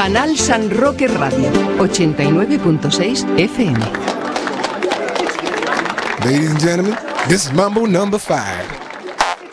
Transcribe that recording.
Canal San Roque Radio, 89.6 FM. Ladies and gentlemen, this is Mambo number 5.